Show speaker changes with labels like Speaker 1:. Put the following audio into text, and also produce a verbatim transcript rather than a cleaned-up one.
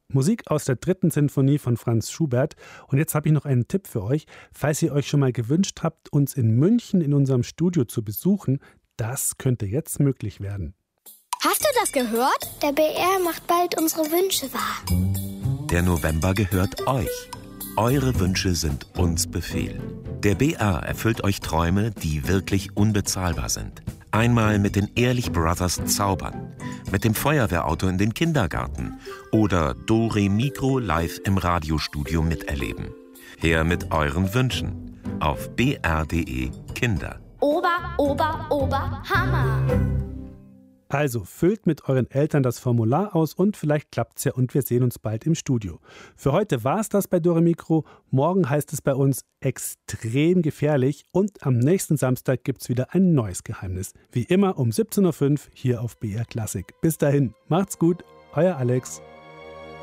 Speaker 1: Musik aus der dritten Sinfonie von Franz Schubert. Und jetzt habe ich noch einen Tipp für euch. Falls ihr euch schon mal gewünscht habt, uns in München in unserem Studio zu besuchen, das könnte jetzt möglich werden.
Speaker 2: Hast du das gehört? Der B R macht bald unsere Wünsche wahr.
Speaker 3: Der November gehört euch. Eure Wünsche sind uns Befehl. Der B R erfüllt euch Träume, die wirklich unbezahlbar sind. Einmal mit den Ehrlich Brothers zaubern, mit dem Feuerwehrauto in den Kindergarten oder Dore Mikro live im Radiostudio miterleben. Her mit euren Wünschen auf b r punkt d e Kinder.
Speaker 2: Ober, Ober, Ober, Hammer!
Speaker 1: Also füllt mit euren Eltern das Formular aus und vielleicht klappt's ja und wir sehen uns bald im Studio. Für heute war's das bei Dore Mikro. Morgen heißt es bei uns extrem gefährlich und am nächsten Samstag gibt's wieder ein neues Geheimnis. Wie immer um siebzehn Uhr fünf hier auf B R Klassik. Bis dahin, macht's gut, euer Alex.